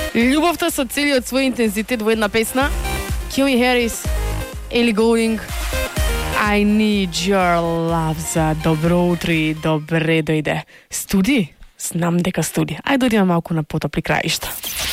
Љубовта со целиот свој интензитет во една песна. Килми Харис, Елли Гоулинг, I need your love за добро утро и добре дојде. Студи? Знам дека студи. Ајде дојдеме малку на потопли краишта.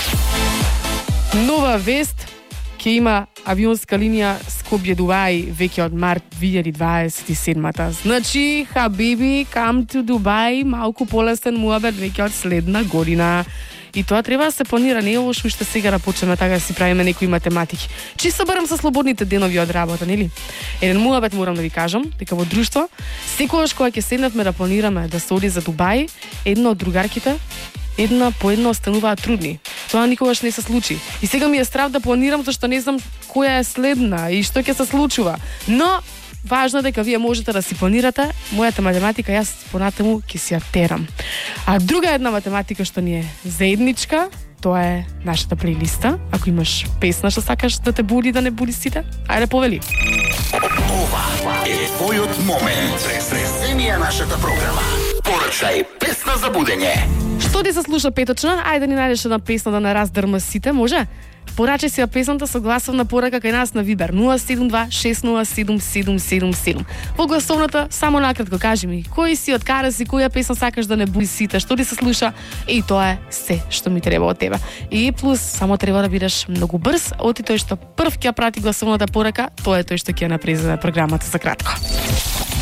Нова вест, ќе има авионска линија Скопје Дубај веќе од март 2027-та. Значи, хабиби, come to Dubai, малку полесен муабет веќе од следна година. И тоа треба да се планира, не е лошо уште сега да почнеме така да си правиме некои математики. Чисто барам со слободните денови од работа, нели? Еден муабет морам да ви кажам, дека во друштво, секогаш кога ќе седневме да планираме да се оди за Дубај, една од другарките една по една остануваат трудни. Тоа никогаш не се случи. И сега ми е страв да планирам, зашто не знам која е следна и што ќе се случува. Но важно дека вие можете да си планирате. Мојата математика јас понатаму ќе си ја терам. А друга една математика што ни е заедничка, тоа е нашата плейлиста. Ако имаш песна што сакаш да те буди, да не буди сите, ајде повели. Ова е твојот момент. Преземија нашата програма. Порачај песна за будење. Што ти се слуша петочна? Ајде да ни најдеш една песна да не раздрма сите, може? Порачај си ја песната со гласовна порака кај нас на Вибер 072-607-777. Во гласовната само накратко кажи ми кој си, од кара си, која песна сакаш да не буди сите, што ти се слуша, и тоа е се што ми треба од тебе. И плюс само треба да бидеш многу брз, оти тој што прв ќе прати гласовната порака, тоа е тој што ќе ја напрезеде програмата за кратко.